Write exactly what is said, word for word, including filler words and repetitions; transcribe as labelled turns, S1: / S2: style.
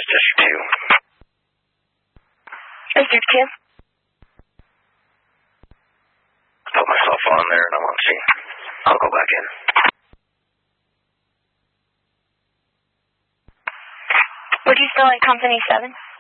S1: is District two.
S2: District two.
S1: Put myself on there and I'm on scene. I'll go back in.
S2: Would you still like Company seven?